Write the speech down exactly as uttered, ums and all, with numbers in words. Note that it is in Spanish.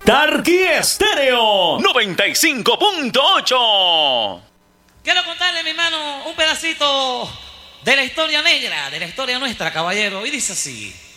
Tarqui Estéreo noventa y cinco punto ocho. Quiero contarle, mi hermano, un pedacito de la historia negra, de la historia nuestra, caballero. Y dice así.